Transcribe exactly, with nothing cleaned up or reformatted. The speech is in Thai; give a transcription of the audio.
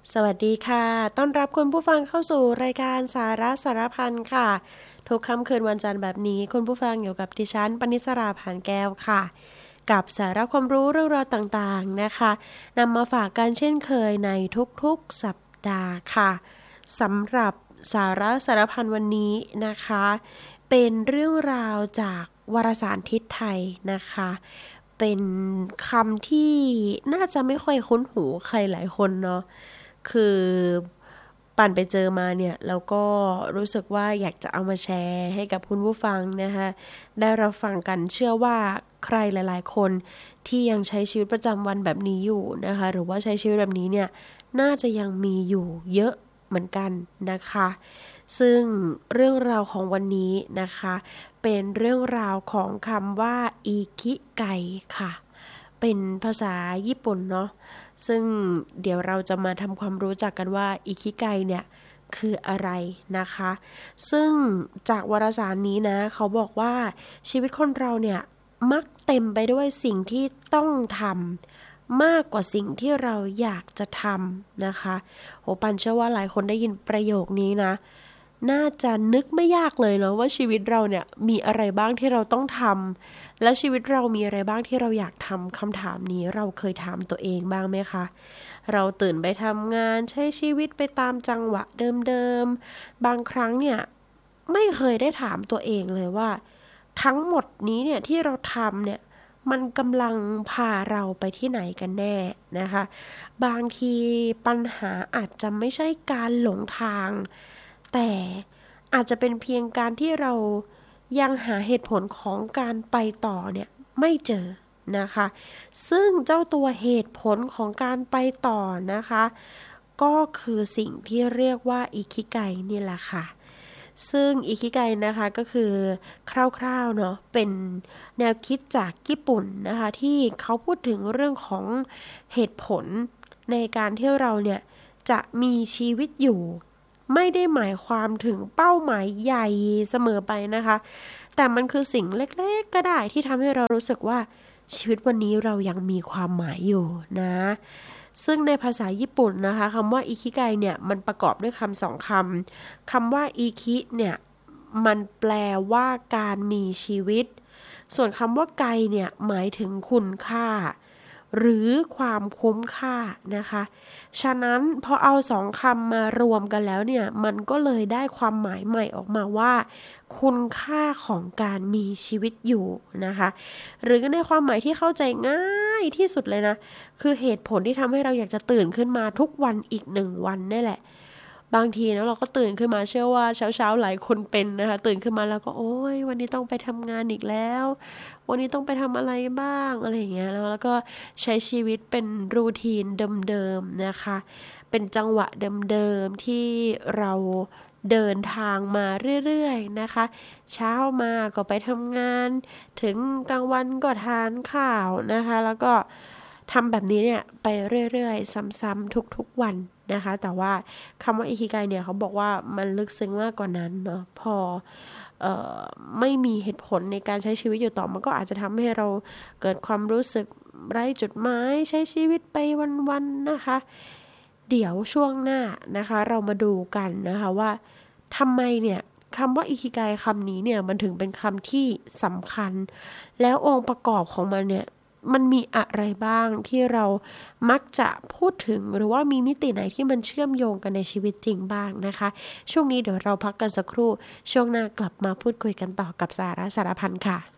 สวัสดีค่ะต้อนรับคุณผู้ฟังเข้าสู่รายการสาระสารพันค่ะทุกค่ำคืนวันจันทร์แบบนี้คุณผู้ฟังอยู่กับดิฉันปณิสราผ่านแก้วค่ะกับสาระความรู้เรื่องราวต่างๆนะคะนำมาฝากกันเช่นเคยในทุกๆสัปดาห์ค่ะสำหรับสาระสารพันวันนี้นะคะเป็นเรื่องราวจากวารสารทิศไทยนะคะเป็นคำที่น่าจะไม่ค่อยคุ้นหูใครหลายคนเนาะคือปั่นไปเจอมาเนี่ยแล้วก็รู้สึกว่าอยากจะเอามาแชร์ให้กับคุณผู้ฟังนะคะได้รับฟังกันเชื่อว่าใครหลายๆคนที่ยังใช้ชีวิตประจำวันแบบนี้อยู่นะคะหรือว่าใช้ชีวิตแบบนี้เนี่ยน่าจะยังมีอยู่เยอะเหมือนกันนะคะซึ่งเรื่องราวของวันนี้นะคะเป็นเรื่องราวของคำว่าอิคิไกค่ะเป็นภาษาญี่ปุ่นเนาะซึ่งเดี๋ยวเราจะมาทำความรู้จักกันว่าอิคิไกเนี่ยคืออะไรนะคะซึ่งจากวารสารนี้นะเขาบอกว่าชีวิตคนเราเนี่ยมักเต็มไปด้วยสิ่งที่ต้องทำมากกว่าสิ่งที่เราอยากจะทำนะคะโหปันเชื่อว่าหลายคนได้ยินประโยคนี้นะน่าจะนึกไม่ยากเลยเนาะว่าชีวิตเราเนี่ยมีอะไรบ้างที่เราต้องทำและชีวิตเรามีอะไรบ้างที่เราอยากทำคำถามนี้เราเคยถามตัวเองบ้างไหมคะเราตื่นไปทำงานใช้ชีวิตไปตามจังหวะเดิมๆบางครั้งเนี่ยไม่เคยได้ถามตัวเองเลยว่าทั้งหมดนี้เนี่ยที่เราทำเนี่ยมันกำลังพาเราไปที่ไหนกันแน่นะคะบางทีปัญหาอาจจะไม่ใช่การหลงทางแต่อาจจะเป็นเพียงการที่เรายังหาเหตุผลของการไปต่อเนี่ยไม่เจอนะคะซึ่งเจ้าตัวเหตุผลของการไปต่อนะคะก็คือสิ่งที่เรียกว่าอิคิไกนี่แหละค่ะซึ่งอิคิไกนะคะก็คือคร่าวๆเนาะเป็นแนวคิดจากญี่ปุ่นนะคะที่เขาพูดถึงเรื่องของเหตุผลในการที่เราเนี่ยจะมีชีวิตอยู่ไม่ได้หมายความถึงเป้าหมายใหญ่เสมอไปนะคะแต่มันคือสิ่งเล็กๆก็ได้ที่ทำให้เรารู้สึกว่าชีวิตวันนี้เรายังมีความหมายอยู่นะซึ่งในภาษาญี่ปุ่นนะคะคำว่าอิคิไกเนี่ยมันประกอบด้วยคำสองคำคำว่าอิคิเนี่ยมันแปลว่าการมีชีวิตส่วนคำว่าไกเนี่ยหมายถึงคุณค่าหรือความคุ้มค่านะคะฉะนั้นพอเอาสองคำมารวมกันแล้วเนี่ยมันก็เลยได้ความหมายใหม่ออกมาว่าคุณค่าของการมีชีวิตอยู่นะคะหรือในความหมายที่เข้าใจง่ายที่สุดเลยนะคือเหตุผลที่ทำให้เราอยากจะตื่นขึ้นมาทุกวันอีกหนึ่งวันนี่แหละบางทีนะเราก็ตื่นขึ้นมาเชื่อว่าเช้าๆหลายคนเป็นนะคะตื่นขึ้นมาแล้วก็โอ๊ยวันนี้ต้องไปทำงานอีกแล้ววันนี้ต้องไปทำอะไรบ้างอะไรอย่างเงี้ยแล้วแล้วก็ใช้ชีวิตเป็นรูทีนเดิมๆนะคะเป็นจังหวะเดิมๆที่เราเดินทางมาเรื่อยๆนะคะเช้ามาก็ไปทำงานถึงกลางวันก็ทานข้าวนะคะแล้วก็ทำแบบนี้เนี่ยไปเรื่อยๆซ้ำๆทุกๆวันนะคะแต่ว่าคำว่าอิคิไกเนี่ยเขาบอกว่ามันลึกซึ้งมากกว่านั้นเนาะพอเอ่อไม่มีเหตุผลในการใช้ชีวิตอยู่ต่อมันก็อาจจะทำให้เราเกิดความรู้สึกไร้จุดหมายใช้ชีวิตไปวันๆนะคะเดี๋ยวช่วงหน้านะคะเรามาดูกันนะคะว่าทำไมเนี่ยคำว่าอิคิไกคำนี้เนี่ยมันถึงเป็นคำที่สำคัญแล้วองค์ประกอบของมันเนี่ยมันมีอะไรบ้างที่เรามักจะพูดถึงหรือว่ามีมิติไหนที่มันเชื่อมโยงกันในชีวิตจริงบ้างนะคะช่วงนี้เดี๋ยวเราพักกันสักครู่ช่วงหน้ากลับมาพูดคุยกันต่อกับสาระสารพันค่ะ